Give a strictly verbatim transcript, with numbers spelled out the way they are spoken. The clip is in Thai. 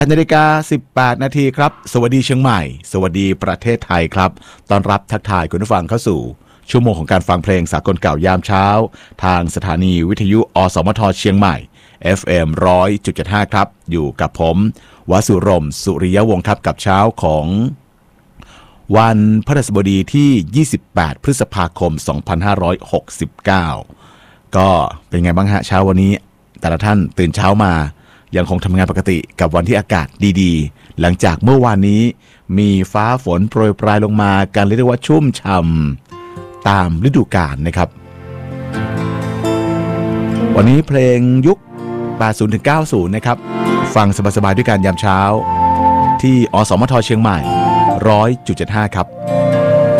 นาฬิกาสิบแปดนาทีครับสวัสดีเชียงใหม่สวัสดีประเทศไทยครับต้อนรับทักทายคุณผู้ฟังเข้าสู่ชั่วโมงของการฟังเพลงสากลเก่ายามเช้าทางสถานีวิทยุอสมทเชียงใหม่ เอฟ เอ็ม หนึ่งร้อยจุดเจ็ดห้า ครับอยู่กับผมวสุรมสุริยวงศ์ครับกับเช้าของวันพฤหัสบดีที่ยี่สิบแปดพฤษภาคมสองพันห้าร้อยหกสิบเก้าก็เป็นไงบ้างฮะเช้าวันนี้แต่ละท่านตื่นเช้ามายังคงทำงานปกติกับวันที่อากาศดีๆหลังจากเมื่อวานนี้มีฟ้าฝนโปรยปลายลงมากันเรียกได้ว่าชุ่มฉ่ำตามฤดูกาลนะครับวันนี้เพลงยุค แปดสิบถึงเก้าสิบ นะครับฟังสบายๆด้วยการยามเช้าที่อสมทเชียงใหม่ หนึ่งร้อยจุดเจ็ดห้า ครับ